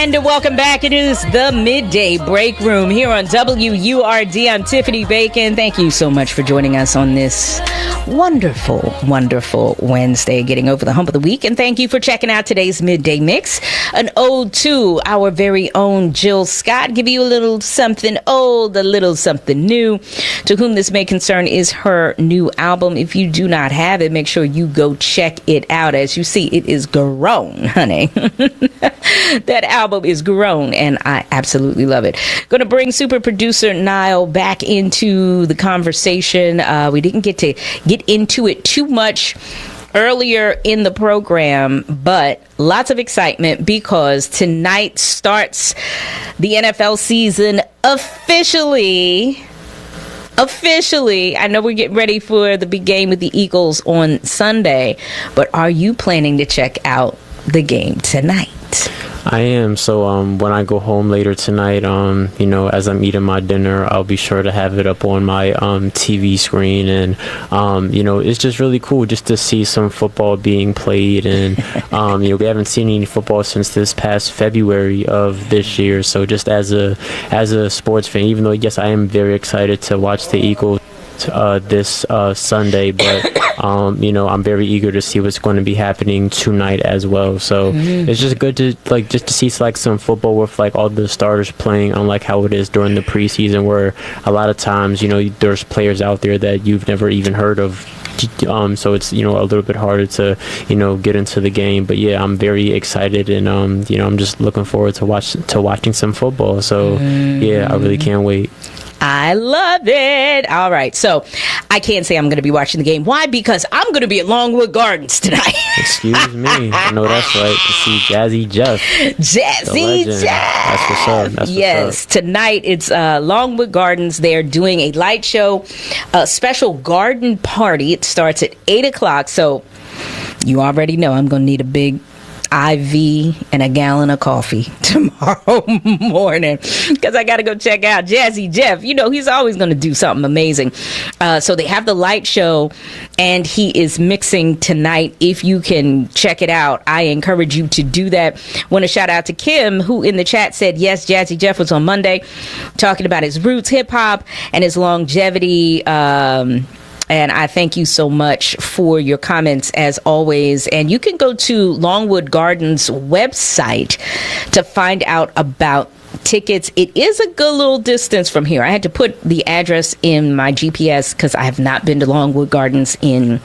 And welcome back. It is the Midday Break Room here on WURD. I'm Tiffany Bacon. Thank you so much for joining us on this wonderful, wonderful Wednesday, getting over the hump of the week. And thank you for checking out today's Midday Mix, an ode to our very own Jill Scott. Give you a little something old, a little something new. To whom this may concern is her new album. If you do not have it, make sure you go check it out. As you see, it is grown, honey. That album is grown, and I absolutely love it. Going to bring super producer Niall back into the conversation. We didn't get to get into it too much earlier in the program, but lots of excitement because tonight starts the NFL season officially. I know we're getting ready for the big game with the Eagles on Sunday, but are you planning to check out the game tonight? I am. So when I go home later tonight, as I'm eating my dinner, I'll be sure to have it up on my TV screen. And, it's just really cool just to see some football being played. And, we haven't seen any football since this past February of this year. So just as a sports fan, even though, yes, I am very excited to watch the Eagles this Sunday, but I'm very eager to see what's going to be happening tonight as well. So it's just good to just to see some football with all the starters playing, unlike how it is during the preseason, where a lot of times there's players out there that you've never even heard of. So it's a little bit harder to get into the game. But yeah, I'm very excited, and I'm just looking forward to watching some football. So yeah, I really can't wait. I love it. All right. So I can't say I'm going to be watching the game. Why? Because I'm going to be at Longwood Gardens tonight. Excuse me. I know that's right. To see Jazzy Jeff. Jazzy Jeff. That's what's up. That's yes. What's up. Tonight it's Longwood Gardens. They're doing a light show, a special garden party. It starts at 8 o'clock. So you already know I'm going to need a big IV and a gallon of coffee tomorrow morning because I got to go check out Jazzy Jeff. He's always going to do something amazing. So they have the light show, and he is mixing tonight. If you can check it out, I encourage you to do that. Want to shout out to Kim, who in the chat said, yes, Jazzy Jeff was on Monday talking about his roots hip hop and his longevity. And I thank you so much for your comments, as always. And you can go to Longwood Gardens website to find out about tickets. It is a good little distance from here. I had to put the address in my GPS because I have not been to Longwood Gardens in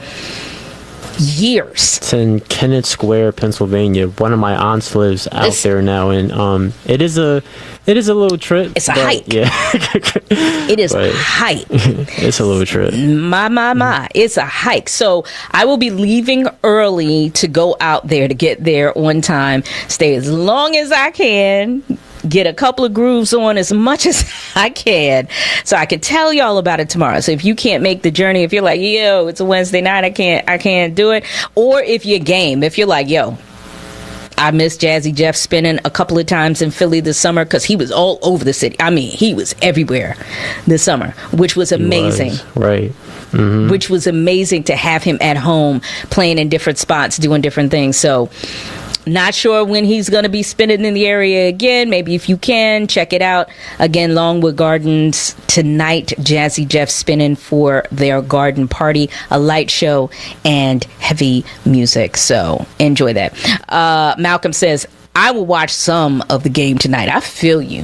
years. It's in Kennett Square, Pennsylvania. One of my aunts lives out there now, and it is a little trip. It's a hike. Yeah. It is a hike. It's a little trip. My. It's a hike. So I will be leaving early to go out there to get there on time, stay as long as I can, get a couple of grooves on as much as I can so I can tell y'all about it tomorrow. So if you can't make the journey, if you're like, yo, it's a Wednesday night, I can't do it. Or if you're game, if you're like, yo, I miss Jazzy Jeff spinning a couple of times in Philly this summer because he was all over the city. I mean, he was everywhere this summer, which was amazing. Right. Mm-hmm. Which was amazing to have him at home playing in different spots, doing different things. So not sure when he's going to be spinning in the area again. Maybe if you can, check it out. Again, Longwood Gardens tonight. Jazzy Jeff spinning for their garden party, a light show, and heavy music. So enjoy that. Malcolm says, I will watch some of the game tonight. I feel you.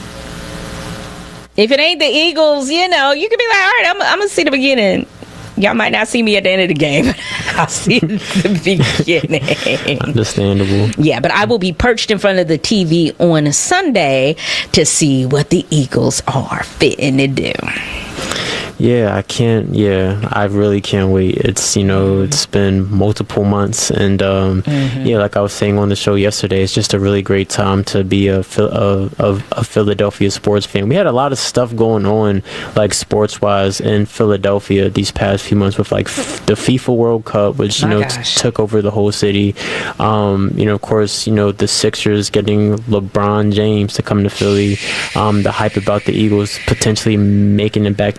If it ain't the Eagles, you can be like, all right, I'm going to see the beginning. Y'all might not see me at the end of the game. I'll see the beginning. Understandable. Yeah, but I will be perched in front of the TV on Sunday to see what the Eagles are fitting to do. Yeah, I really can't wait. It's, it's been multiple months, and like I was saying on the show yesterday, it's just a really great time to be a Philadelphia sports fan. We had a lot of stuff going on, sports-wise in Philadelphia these past few months with, the FIFA World Cup, which, took over the whole city. Of course, the Sixers getting LeBron James to come to Philly. The hype about the Eagles potentially making it back to the Super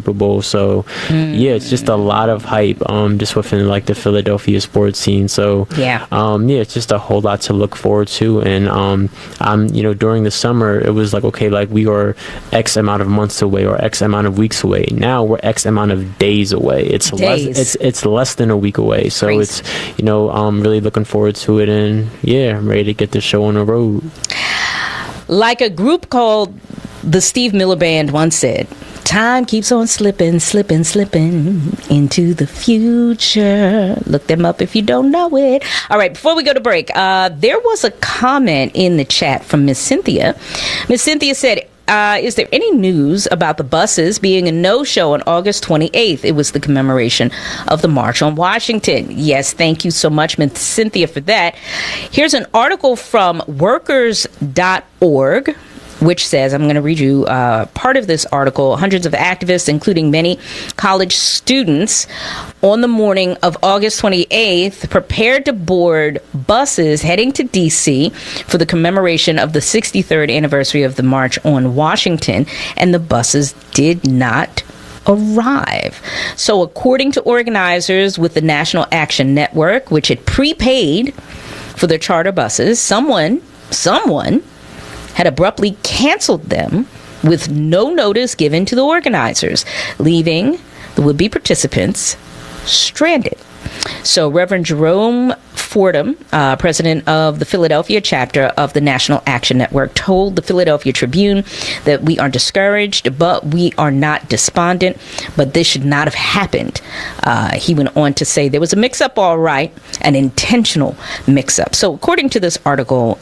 Super Bowl. So yeah, it's just a lot of hype just within like the Philadelphia sports scene. So yeah, it's just a whole lot to look forward to. And during the summer, it was like, okay, like we are X amount of months away or X amount of weeks away. Now we're X amount of days away. It's less than a week away. So crazy. It's I'm really looking forward to it, and yeah, I'm ready to get the show on the road. Like a group called the Steve Miller Band once said, time keeps on slipping, slipping, slipping into the future. Look them up if you don't know it. All right, before we go to break, there was a comment in the chat from Miss Cynthia. Miss Cynthia said, is there any news about the buses being a no-show on August 28th? It was the commemoration of the March on Washington. Yes, thank you so much, Ms. Cynthia, for that. Here's an article from workers.org, which says, I'm going to read you part of this article. Hundreds of activists, including many college students, on the morning of August 28th, prepared to board buses heading to D.C. for the commemoration of the 63rd anniversary of the March on Washington, and the buses did not arrive. So according to organizers with the National Action Network, which had prepaid for their charter buses, someone had abruptly canceled them with no notice given to the organizers, leaving the would-be participants stranded. So Reverend Jerome Fordham, president of the Philadelphia chapter of the National Action Network, told the Philadelphia Tribune that we are discouraged, but we are not despondent, but this should not have happened. He went on to say there was a mix-up, all right, an intentional mix-up. So according to this article,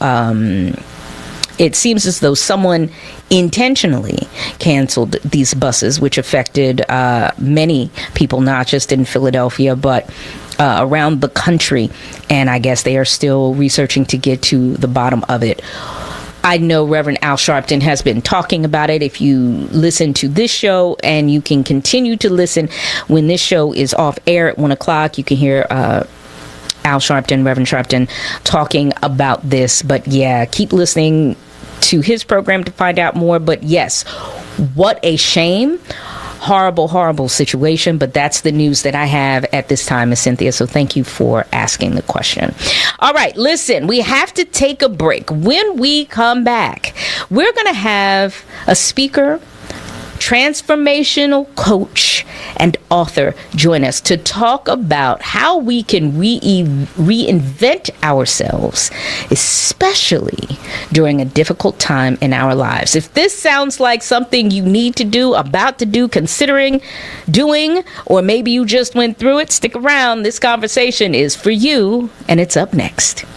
it seems as though someone intentionally canceled these buses, which affected many people, not just in Philadelphia, but around the country. And I guess they are still researching to get to the bottom of it. I know Reverend Al Sharpton has been talking about it. If you listen to this show, and you can continue to listen when this show is off air at 1 o'clock, you can hear Al Sharpton, Reverend Sharpton, talking about this. But yeah, keep listening to his program to find out more. But yes, what a shame. Horrible, horrible situation. But that's the news that I have at this time, Ms. Cynthia. So thank you for asking the question. All right, listen, we have to take a break. When we come back, we're going to have a speaker, transformational coach, and author join us to talk about how we can reinvent ourselves, especially during a difficult time in our lives. If this sounds like something you need to do, about to do, considering doing, or maybe you just went through it, stick around. This conversation is for you, and it's up next.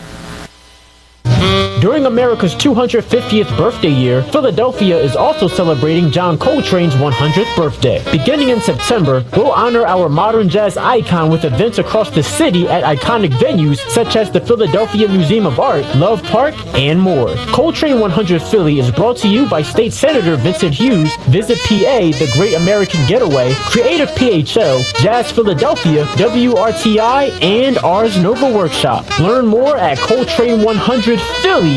During America's 250th birthday year, Philadelphia is also celebrating John Coltrane's 100th birthday. Beginning in September, we'll honor our modern jazz icon with events across the city at iconic venues such as the Philadelphia Museum of Art, Love Park, and more. Coltrane 100 Philly is brought to you by State Senator Vincent Hughes, Visit PA, The Great American Getaway, Creative PHL, Jazz Philadelphia, WRTI, and Ars Nova Workshop. Learn more at Coltrane100Philly.org.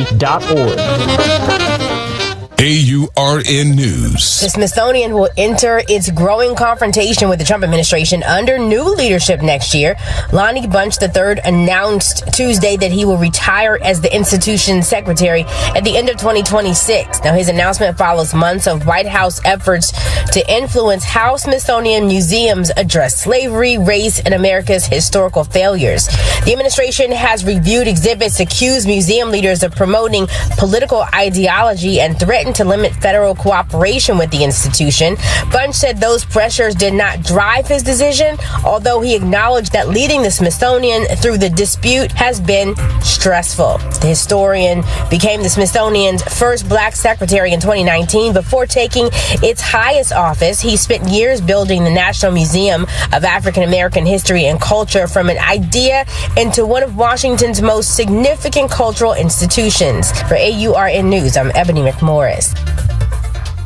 AURN News. The Smithsonian will enter its growing confrontation with the Trump administration under new leadership next year. Lonnie Bunch III announced Tuesday that he will retire as the institution's secretary at the end of 2026. Now, his announcement follows months of White House efforts to influence how Smithsonian museums address slavery, race, and America's historical failures. The administration has reviewed exhibits accused museum leaders of promoting political ideology and threatened to limit federal cooperation with the institution. Bunch said those pressures did not drive his decision, although he acknowledged that leading the Smithsonian through the dispute has been stressful. The historian became the Smithsonian's first black secretary in 2019. Before taking its highest office, he spent years building the National Museum of African American History and Culture from an idea into one of Washington's most significant cultural institutions. For AURN News, I'm Ebony McMorris.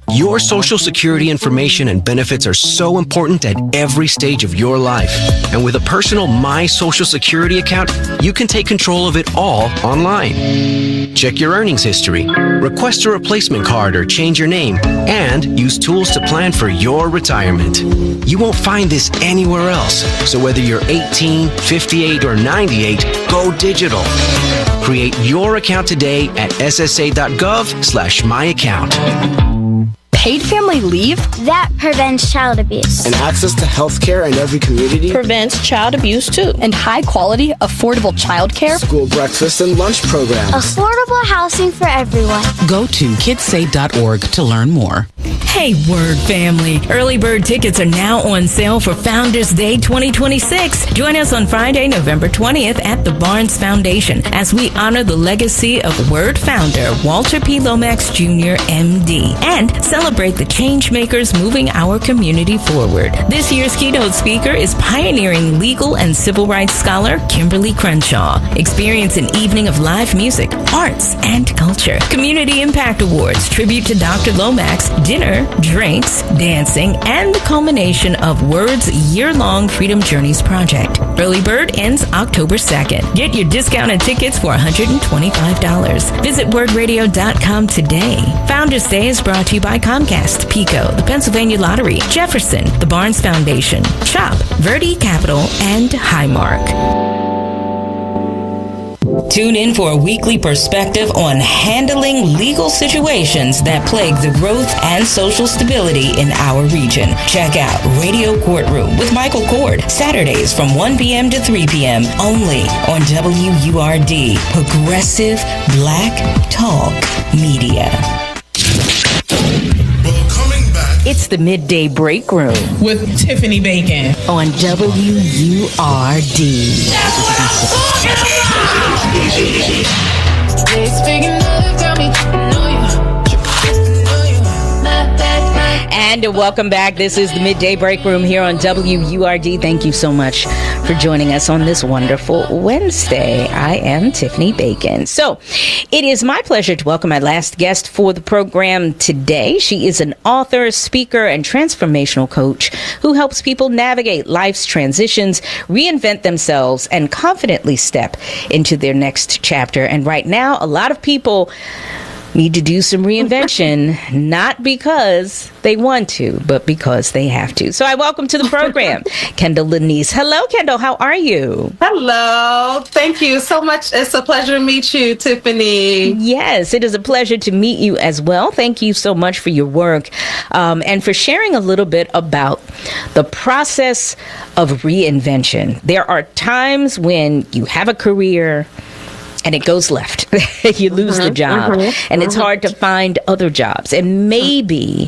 Your Social Security information and benefits are so important at every stage of your life. And with a personal My Social Security account, you can take control of it all online. Check your earnings history, request a replacement card or change your name, and use tools to plan for your retirement. You won't find this anywhere else. So whether you're 18, 58, or 98, go digital. Create your account today at ssa.gov/myaccount. Paid family leave? That prevents child abuse. And access to health care in every community? Prevents child abuse too. And high quality, affordable child care? School breakfast and lunch programs. Affordable housing for everyone. Go to kidsafe.org to learn more. Hey, Word family. Early bird tickets are now on sale for Founders Day 2026. Join us on Friday, November 20th at the Barnes Foundation as we honor the legacy of Word founder Walter P. Lomax Jr., MD, and celebrate the change makers moving our community forward. This year's keynote speaker is pioneering legal and civil rights scholar Kimberly Crenshaw. Experience an evening of live music, arts, and culture. Community Impact Awards, tribute to Dr. Lomax, dinner, drinks, dancing, and the culmination of Word's year-long Freedom Journeys project. Early bird ends October 2nd. Get your discounted tickets for $125. Visit wordradio.com today. Founders Day is brought to you by Comcast, PECO, the Pennsylvania Lottery, Jefferson, the Barnes Foundation, CHOP, Verde Capital, and Highmark. Tune in for a weekly perspective on handling legal situations that plague the growth and social stability in our region. Check out Radio Courtroom with Michael Cord, Saturdays from 1 p.m. to 3 p.m. only on WURD, Progressive Black Talk Media. It's the Midday Break Room with Tiffany Bacon on WURD. And welcome back. This is the Midday Break Room here on WURD. Thank you so much for joining us on this wonderful Wednesday. I am Tiffany Bacon. So it is my pleasure to welcome my last guest for the program today. She is an author, speaker, and transformational coach who helps people navigate life's transitions, reinvent themselves, and confidently step into their next chapter. And right now, a lot of people need to do some reinvention, not because they want to, but because they have to. So I welcome to the program Kendall Lanice. Hello, Kendall. How are you? Hello. Thank you so much. It's a pleasure to meet you, Tiffany. Yes, it is a pleasure to meet you as well. Thank you so much for your work and for sharing a little bit about the process of reinvention. There are times when you have a career and it goes left. You lose the job, and it's hard to find other jobs. And maybe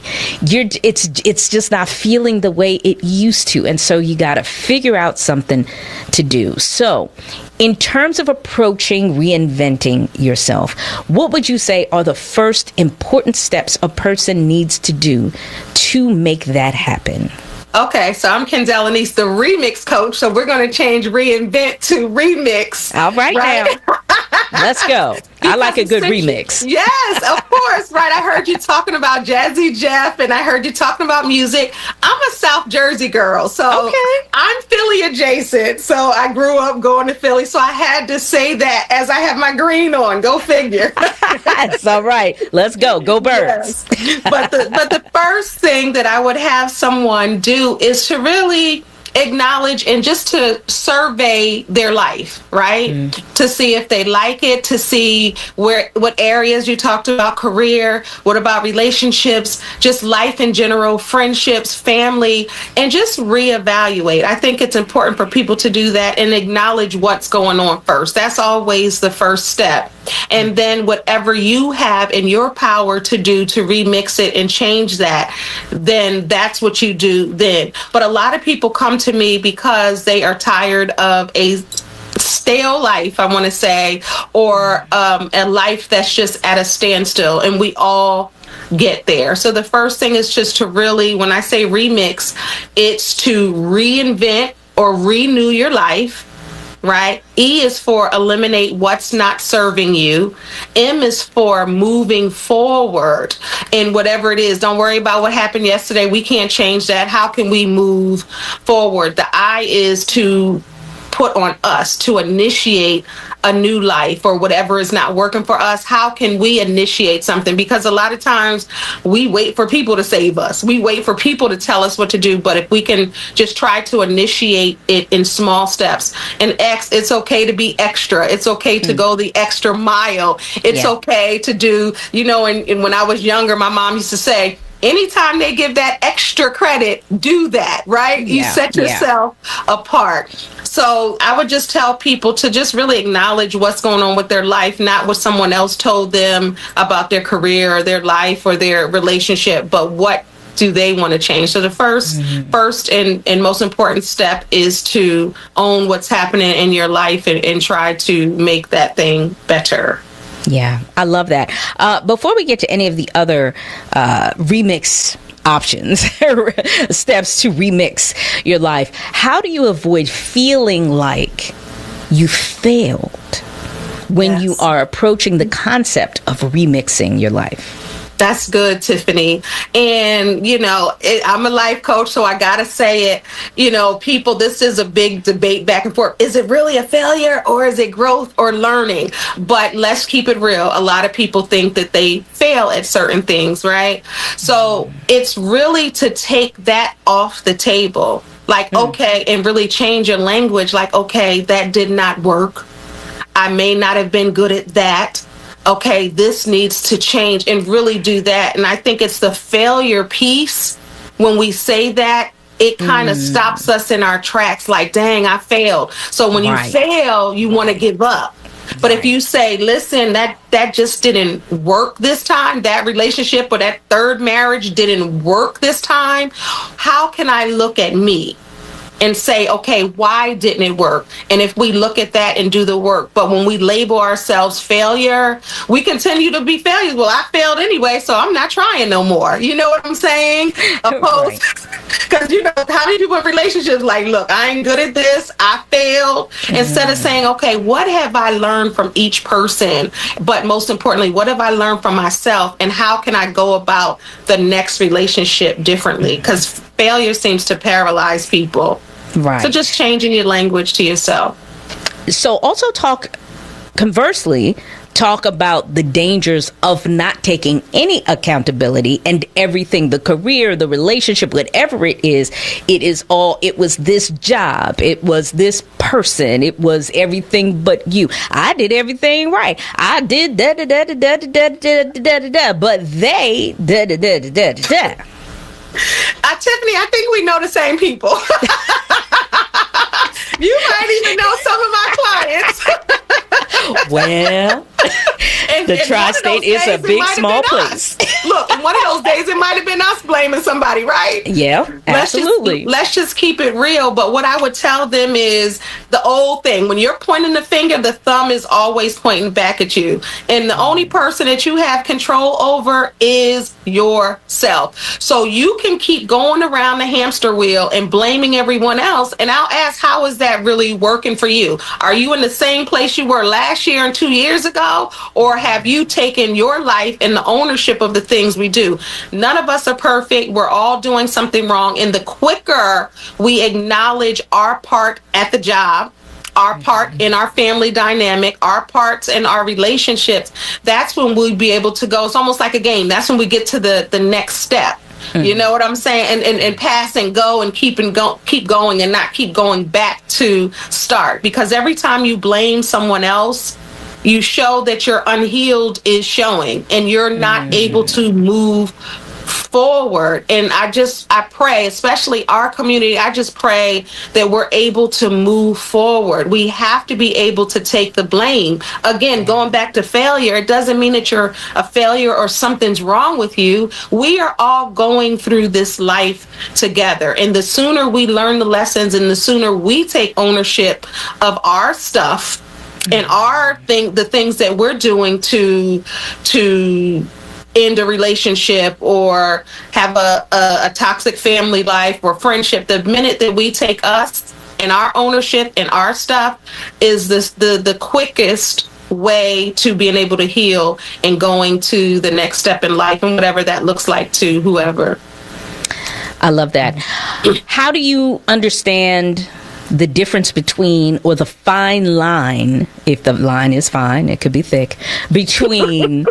it's just not feeling the way it used to, and so you got to figure out something to do. So, in terms of approaching reinventing yourself, what would you say are the first important steps a person needs to do to make that happen? Okay, so I'm Kendall Lanice, the remix coach. So we're going to change reinvent to remix. All right? Now. Let's go. I like a good remix. Yes, of course. Right. I heard you talking about Jazzy Jeff, and I heard you talking about music. I'm a South Jersey girl, so I'm Philly adjacent. So I grew up going to Philly, so I had to say that as I have my green on. Go figure. That's all right. Let's go. Go Birds. Yes. But the first thing that I would have someone do is to really acknowledge and just to survey their life, right? To see if they like it, to see what areas you talked about, career, what about relationships, just life in general, friendships, family, and just reevaluate. I think it's important for people to do that and acknowledge what's going on first. That's always the first step. And then whatever you have in your power to do to remix it and change that, then that's what you do then. But a lot of people come to me because they are tired of a stale life, I want to say, or a life that's just at a standstill, and we all get there. So the first thing is just to really, when I say remix, it's to reinvent or renew your life right? E is for eliminate what's not serving you. M is for moving forward in whatever it is. Don't worry about what happened yesterday. We can't change that. How can we move forward? The I is to put on us, to initiate a new life or whatever is not working for us. How can we initiate something? Because a lot of times we wait for people to save us. We wait for people to tell us what to do. But if we can just try to initiate it in small steps. And X, it's okay to be extra. It's okay to go the extra mile. It's okay to do, you know, and when I was younger, my mom used to say, anytime they give that extra credit, do that, right? You set yourself apart. So I would just tell people to just really acknowledge what's going on with their life, not what someone else told them about their career or their life or their relationship, but what do they want to change. So the first and most important step is to own what's happening in your life and try to make that thing better. Yeah, I love that. Before we get to any of the other remix options, steps to remix your life, how do you avoid feeling like you failed when you are approaching the concept of remixing your life? That's good, Tiffany. And, you know, I'm a life coach, so I got to say it. You know, people, this is a big debate back and forth. Is it really a failure or is it growth or learning? But let's keep it real. A lot of people think that they fail at certain things, right? So it's really to take that off the table. Like, okay, and really change your language. Like, okay, that did not work. I may not have been good at that. Okay, this needs to change, and really do that. And I think it's the failure piece. When we say that, it kind of stops us in our tracks, like, dang, I failed. So when you fail, you want to give up. But if you say, listen, that just didn't work this time, that relationship or that third marriage didn't work this time, how can I look at me and say, okay, why didn't it work? And if we look at that and do the work, but when we label ourselves failure, we continue to be failures. Well, I failed anyway, so I'm not trying no more. You know what I'm saying? Opposed, because you know, how many people in relationships like, look, I ain't good at this, I failed. Instead of saying, okay, what have I learned from each person? But most importantly, what have I learned from myself? And how can I go about the next relationship differently? Because failure seems to paralyze people. Right. So just changing your language to yourself. So also conversely, talk about the dangers of not taking any accountability and everything, the career, the relationship, whatever it was this job, it was this person, it was everything but you. I did everything right. I did da-da-da-da-da-da-da-da-da-da-da, but they da-da-da-da-da-da-da. Tiffany, I think we know the same people. You might even know some of my clients. Well, the tri-state is a big, small place. Look, one of those days it might have been us blaming somebody, right? Yeah, absolutely. Let's just keep it real. But what I would tell them is the old thing. When you're pointing the finger, the thumb is always pointing back at you. And the only person that you have control over is yourself. So you can keep going around the hamster wheel and blaming everyone else. And I'll ask, how is that really working for you? Are you in the same place you were last year and 2 years ago? Or have you taken your life and the ownership of the things we do? None of us are perfect. We're all doing something wrong. And the quicker we acknowledge our part at the job, our part in our family dynamic, our parts in our relationships, that's when we'll be able to go. It's almost like a game. That's when we get to the next step. You know what I'm saying? And pass and go and keep going and not keep going back to start. Because every time you blame someone else, you show that your unhealed is showing and you're not able to move forward. And I pray, especially our community, I just pray that we're able to move forward. We have to be able to take the blame. Again, going back to failure, it doesn't mean that you're a failure or something's wrong with you. We are all going through this life together. And the sooner we learn the lessons and the sooner we take ownership of our stuff and the things that we're doing to end a relationship or have a toxic family life or friendship, the minute that we take us and our ownership and our stuff is the quickest way to being able to heal and going to the next step in life and whatever that looks like to whoever. I love that. How do you understand the difference between, or the fine line, if the line is fine, it could be thick, between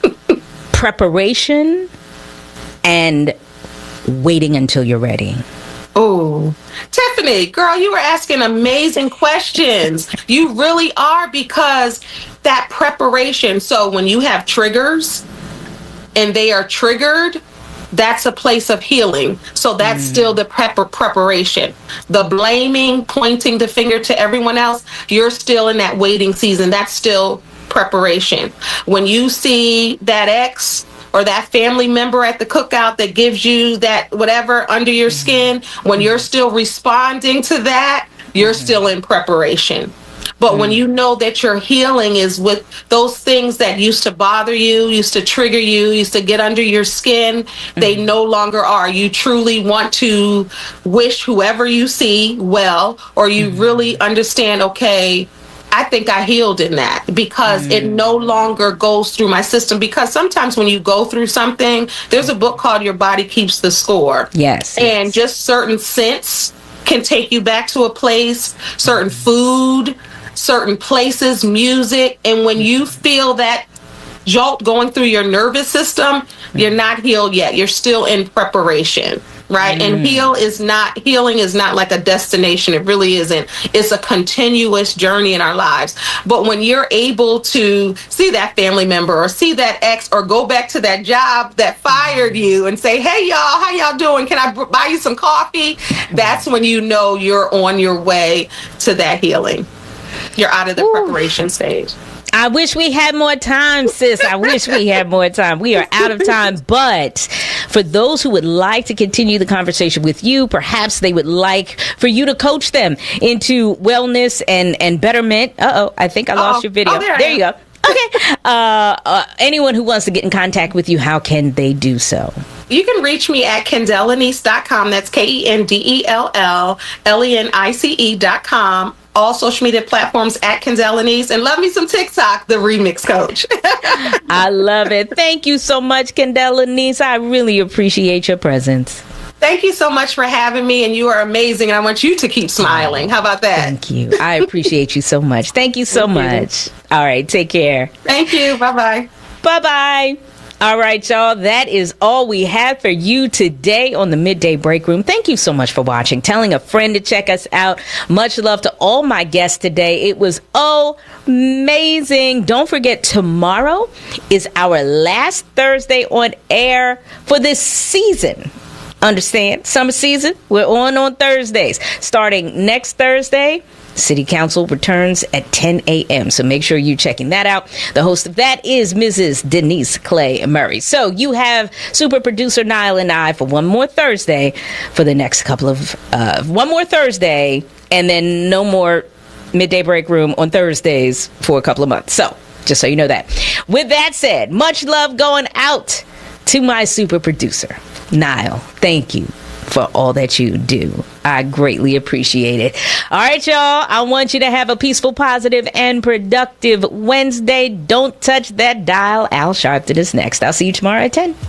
preparation and waiting until you're ready? Oh, Tiffany, girl, you were asking amazing questions. You really are, because that preparation. So when you have triggers and they are triggered, that's a place of healing. So that's still the preparation. The blaming, pointing the finger to everyone else, you're still in that waiting season. That's still preparation. When you see that ex or that family member at the cookout that gives you that whatever under your skin, when you're still responding to that, you're still in preparation. But when you know that your healing is with those things that used to bother you, used to trigger you, used to get under your skin, they no longer are. You truly want to wish whoever you see well, or you really understand, okay, I think I healed in that, because it no longer goes through my system. Because sometimes when you go through something, there's a book called Your Body Keeps the Score. Yes. And just certain scents can take you back to a place, certain food, certain places, music. And when you feel that jolt going through your nervous system, you're not healed yet. You're still in preparation. Right. And healing is not like a destination. It really isn't. It's a continuous journey in our lives. But when you're able to see that family member or see that ex or go back to that job that fired you and say, hey, y'all, how y'all doing? Can I buy you some coffee? That's when you know you're on your way to that healing. You're out of the preparation stage. I wish we had more time, sis. I wish we had more time. We are out of time. But for those who would like to continue the conversation with you, perhaps they would like for you to coach them into wellness and betterment. I think I lost your video. There you go. Okay. Anyone who wants to get in contact with you, how can they do so? You can reach me at KendellAnice.com. That's KendellAnice.com. All social media platforms at Kendell Anice, and love me some TikTok, the Remix Coach. I love it. Thank you so much, Kendell Anice. I really appreciate your presence. Thank you so much for having me, and you are amazing, and I want you to keep smiling. How about that? Thank you. I appreciate you so much. Thank you so much. All right, take care. Thank you. Bye-bye. Bye-bye. All right, y'all. That is all we have for you today on the Midday Break Room. Thank you so much for watching, telling a friend to check us out. Much love to all my guests today. It was amazing. Don't forget, tomorrow is our last Thursday on air for this season. Understand? Summer season. We're on Thursdays. Starting next Thursday, City Council returns at 10 a.m. So make sure you're checking that out. The host of that is Mrs. Denise Clay Murray. So you have super producer Niall and I for one more Thursday for the next couple of, one more Thursday, and then no more Midday Break Room on Thursdays for a couple of months. So just so you know that. With that said, much love going out to my super producer, Niall. Thank you for all that you do. I greatly appreciate it. All right, y'all. I want you to have a peaceful, positive, and productive Wednesday. Don't touch that dial. Al Sharpton is next. I'll see you tomorrow at 10.